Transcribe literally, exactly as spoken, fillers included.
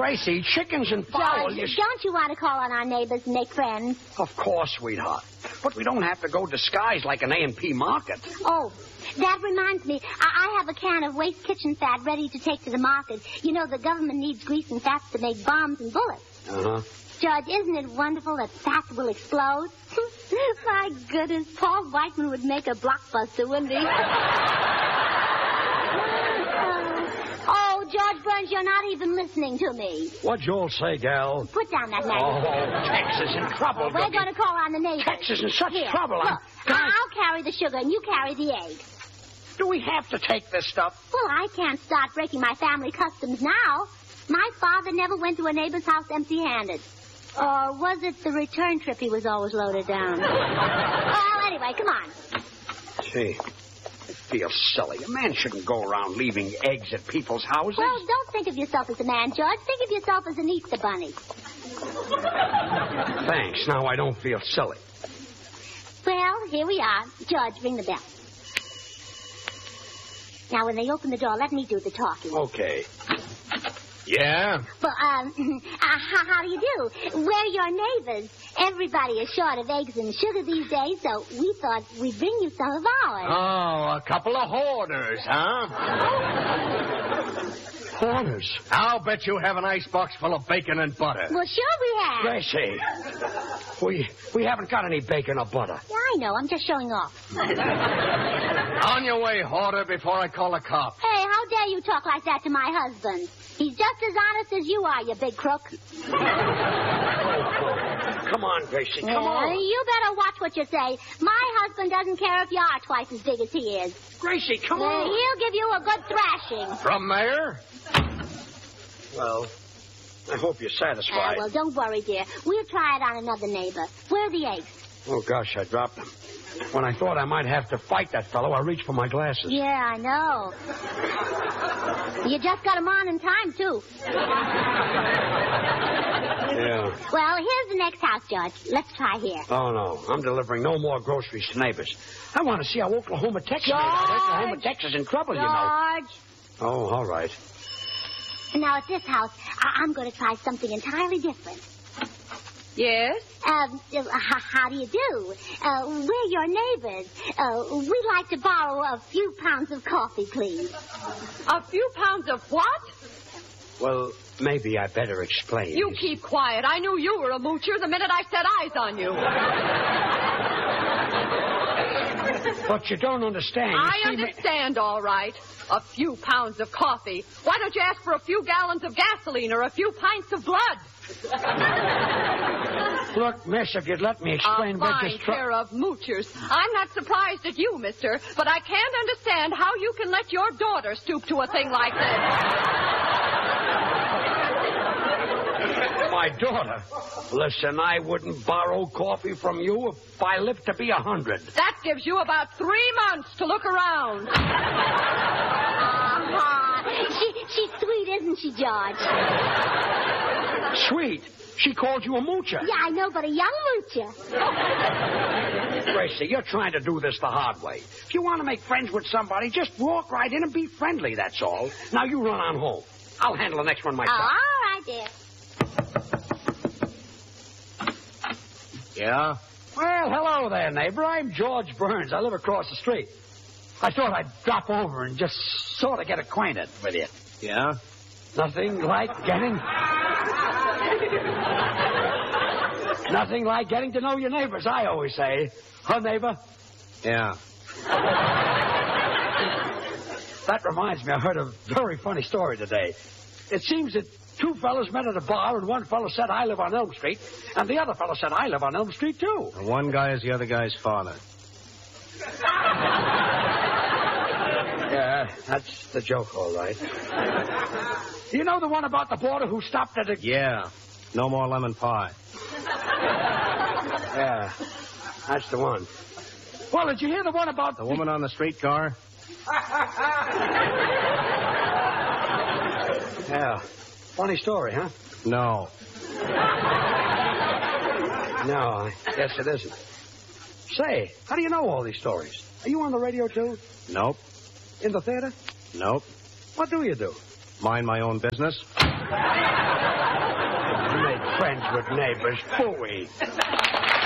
Gracie, chickens and fowl... George, you sh- don't you want to call on our neighbors and make friends? Of course, sweetheart. But we don't have to go disguised like an A and P market. Oh, that reminds me. I, I have a can of waste kitchen fat ready to take to the market. You know, the government needs grease and fats to make bombs and bullets. Uh-huh. George, isn't it wonderful that fat will explode? My goodness, Paul Whiteman would make a blockbuster, wouldn't he? Oh, George Burns, you're not even listening to me. What'd Joel say, gal? Put down that Oh, magazine. Texas in trouble. We're going to call on the neighbors. Texas in such Here, trouble. Look, I'm... I'll carry the sugar and you carry the egg. Do we have to take this stuff? Well, I can't start breaking my family customs now. My father never went to a neighbor's house empty-handed. Or was it the return trip he was always loaded down? Well, anyway, come on. Gee, I feel silly. A man shouldn't go around leaving eggs at people's houses. Well, don't think of yourself as a man, George. Think of yourself as an Easter bunny. Thanks. Now I don't feel silly. Well, here we are. George, ring the bell. Now, when they open the door, let me do the talking. Okay. Yeah? Well, um, uh, how, how do you do? We're your neighbors. Everybody is short of eggs and sugar these days, so we thought we'd bring you some of ours. Oh, a couple of hoarders, huh? Hoarders? I'll bet you have an icebox full of bacon and butter. Well, sure we have. Gracie, we we haven't got any bacon or butter. Yeah, I know. I'm just showing off. On your way, hoarder, before I call the cops. Hey, how dare you talk like that to my husband? He's just as honest as you are, you big crook. Come on, Gracie, come Yeah, on. you better watch what you say. My husband doesn't care if you are twice as big as he is. Gracie, come Uh, on. he'll give you a good thrashing. From there? Well, I hope you're Uh, satisfied. well, don't worry, dear. We'll try it on another neighbor. Where are the eggs? Oh, gosh, I dropped them. When I thought I might have to fight that fellow, I reached for my glasses. Yeah, I know. You just got them on in time, too. Yeah. Well, here's the next house, George. Let's try here. Oh, no. I'm delivering no more groceries to neighbors. I want to see how Oklahoma, Texas... George! Oklahoma, Texas in trouble, you know. George. Oh, all right. Now, at this house, I- I'm going to try something entirely different. Yes? Um, uh, h- how do you do? Uh, we're your neighbors. Uh, we'd like to borrow a few pounds of coffee, please. A few pounds of what? Well, maybe I better explain. You keep quiet. I knew you were a moocher the minute I set eyes on you. But you don't understand. You I see, ma- understand, all right. A few pounds of coffee. Why don't you ask for a few gallons of gasoline or a few pints of blood? Look, miss, if you'd let me explain... A but fine just try- pair of moochers. I'm not surprised at you, mister, but I can't understand how you can let your daughter stoop to a thing like this. My daughter? Listen, I wouldn't borrow coffee from you if I lived to be a hundred. That gives you about three months to look around. Uh-huh. She, she's sweet, isn't she, George? Sweet. She called you a moocher. Yeah, I know, but a young moocher. Gracie, you're trying to do this the hard way. If you want to make friends with somebody, just walk right in and be friendly, that's all. Now you run on home. I'll handle the next one myself. Oh, all right, dear. Yeah? Well, hello there, neighbor. I'm George Burns. I live across the street. I thought I'd drop over and just sort of get acquainted with you. Yeah? Nothing like getting... Nothing like getting to know your neighbors, I always say. Huh, neighbor? Yeah. That reminds me, I heard a very funny story today. It seems that two fellows met at a bar, and one fellow said, I live on Elm Street, and the other fellow said, I live on Elm Street, too. The one guy is the other guy's father. Yeah, that's the joke, all right. You know the one about the boarder who stopped at a... Yeah. No more lemon pie. Yeah, that's the one. Well, did you hear the one about... The woman on the streetcar? Yeah, funny story, huh? No. No, I guess it isn't. Say, how do you know all these stories? Are you on the radio, too? Nope. In the theater? Nope. What do you do? Mind my own business. Make friends with neighbors. Phooey.